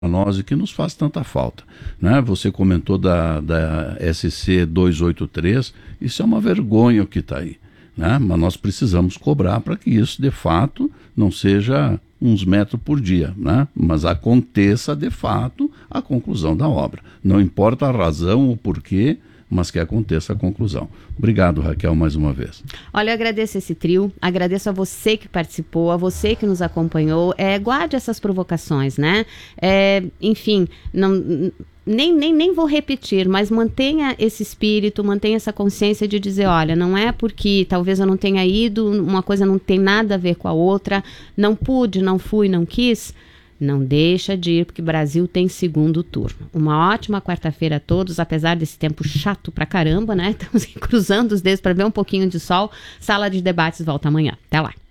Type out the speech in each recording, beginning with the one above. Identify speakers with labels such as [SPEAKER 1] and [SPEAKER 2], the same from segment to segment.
[SPEAKER 1] nós e que nos faz tanta falta, né? Você comentou da SC 283, isso é uma vergonha o que está aí, né? Mas nós precisamos cobrar para que isso, de fato, não seja uns metros por dia, né? Mas aconteça, de fato, a conclusão da obra. Não importa a razão, o porquê, mas que aconteça a conclusão. Obrigado, Raquel, mais uma vez.
[SPEAKER 2] Olha, eu agradeço esse trio, agradeço a você que participou, a você que nos acompanhou. Guarde essas provocações, né? Enfim, nem vou repetir, mas mantenha esse espírito, mantenha essa consciência de dizer, olha, não é porque talvez eu não tenha ido, uma coisa não tem nada a ver com a outra, não pude, não fui, não quis. Não deixa de ir, porque o Brasil tem segundo turno. Uma ótima quarta-feira a todos, apesar desse tempo chato pra caramba, né? Estamos cruzando os dedos para ver um pouquinho de sol. Sala de debates volta amanhã. Até lá.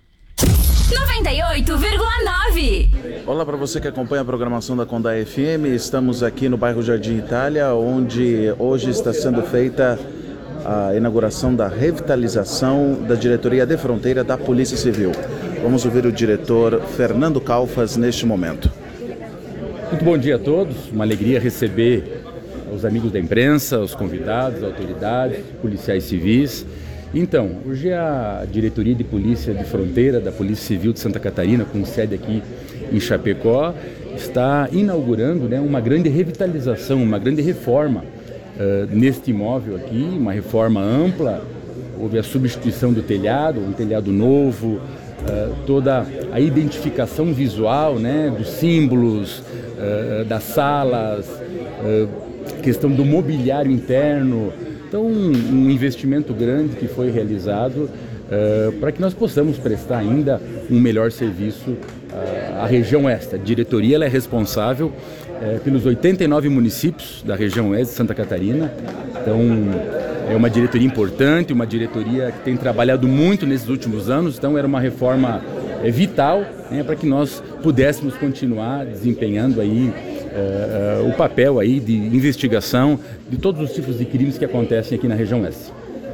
[SPEAKER 3] 98,9.
[SPEAKER 4] Olá para você que acompanha a programação da Condá FM. Estamos aqui no bairro Jardim Itália, onde hoje está sendo feita a inauguração da revitalização da diretoria de fronteira da Polícia Civil. Vamos ouvir o diretor Fernando Calfas neste momento.
[SPEAKER 5] Muito bom dia a todos, uma alegria receber os amigos da imprensa, os convidados, autoridades, policiais civis. Então, hoje a diretoria de polícia de fronteira da Polícia Civil de Santa Catarina, com sede aqui em Chapecó, está inaugurando, né, uma grande revitalização, uma grande reforma neste imóvel aqui, uma reforma ampla. Houve a substituição do telhado, um telhado novo, toda a identificação visual, né, dos símbolos, das salas, questão do mobiliário interno. Então, um investimento grande que foi realizado para que nós possamos prestar ainda um melhor serviço à região oeste. A diretoria ela é responsável pelos 89 municípios da região oeste de Santa Catarina. Então, é uma diretoria importante, uma diretoria que tem trabalhado muito nesses últimos anos. Então, era uma reforma vital, né, para que nós pudéssemos continuar desempenhando aí o papel aí de investigação de todos os tipos de crimes que acontecem aqui na região oeste.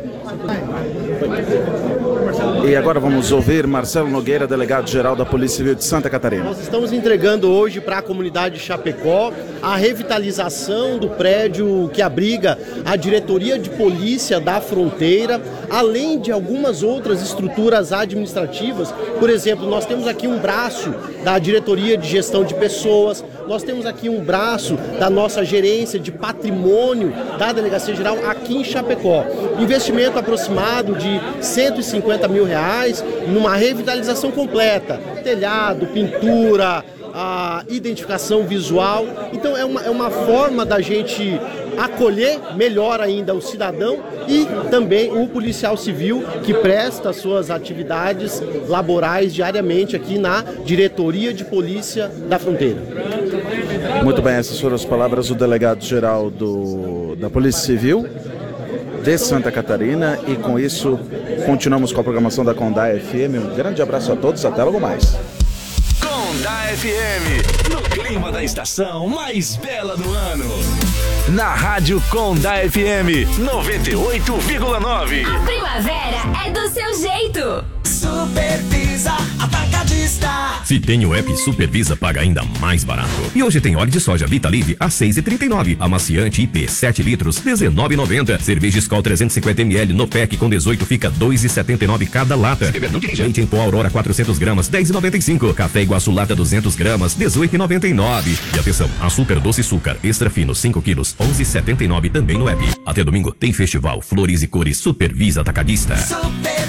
[SPEAKER 4] E agora vamos ouvir Marcelo Nogueira, delegado-geral da Polícia Civil de Santa Catarina.
[SPEAKER 6] Nós estamos entregando hoje para a comunidade de Chapecó a revitalização do prédio que abriga a Diretoria de Polícia da Fronteira, além de algumas outras estruturas administrativas. Por exemplo, nós temos aqui um braço da Diretoria de Gestão de Pessoas, nós temos aqui um braço da nossa gerência de patrimônio da Delegacia Geral aqui em Chapecó. Investimento aproximado de R$150 mil numa revitalização completa, telhado, pintura, a identificação visual. Então é uma forma da gente acolher melhor ainda o cidadão e também o policial civil que presta suas atividades laborais diariamente aqui na Diretoria de Polícia da Fronteira.
[SPEAKER 4] Muito bem, essas foram as palavras do delegado-geral da Polícia Civil de Santa Catarina, e com isso continuamos com a programação da Condá FM. Um grande abraço a todos, até logo mais.
[SPEAKER 7] Condá FM, no clima da estação mais bela do ano. Na rádio Condá FM 98,9.
[SPEAKER 3] A primavera é do seu jeito.
[SPEAKER 8] Supervisa Atacadista.
[SPEAKER 9] Se tem o app Supervisa, paga ainda mais barato. E hoje tem óleo de soja Vitalive a R$6,39. Amaciante IP 7 litros, R$19,90. Cerveja Skol 350 ml no pack com 18 fica R$2,79 cada lata. Leite em pó Aurora 400 gramas, R$10,95. Café Iguaçu Lata 200 gramas, R$18,99. E atenção, açúcar doce Açúcar extra fino 5 quilos, R$11,79 também no app. Até domingo tem festival Flores e Cores Supervisa Atacadista.